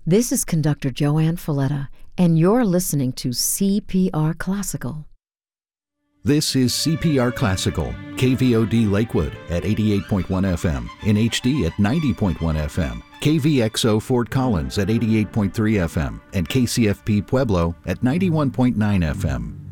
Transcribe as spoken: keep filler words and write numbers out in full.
This is conductor Joanne Folletta, and you're listening to C P R Classical. This is C P R Classical, K V O D Lakewood at eighty-eight point one F M, in H D at ninety point one F M, K V X O Fort Collins at eighty-eight point three F M, and K C F P Pueblo at ninety-one point nine F M.